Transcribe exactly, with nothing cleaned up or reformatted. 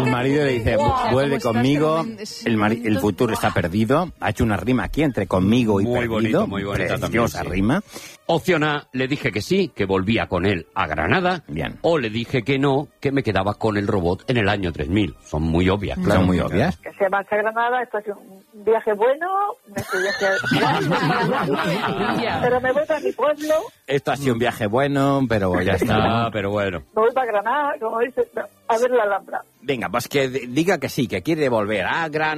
El marido le dice, Wow, vuelve ¿cómo conmigo, estás? el, mari- el futuro está perdido. Ha hecho una rima aquí entre conmigo y Muy perdido. bonito, muy bonita también, Preciosa sí. rima. Opción A, le dije que sí, que volvía con él a Granada. Bien. O le dije que no, que me quedaba con el robot en el año tres mil. Son muy obvias, claro. Son muy obvias. Que se marcha a Granada, esto es un viaje bueno, me estoy hacia... pero me voy para mi pueblo, Esto ha sido un viaje bueno, pero ya está. Ah, pero bueno. me voy para Granada, como dice, a ver la Alhambra. Venga, pues que d- diga que sí, que quiere volver a Granada.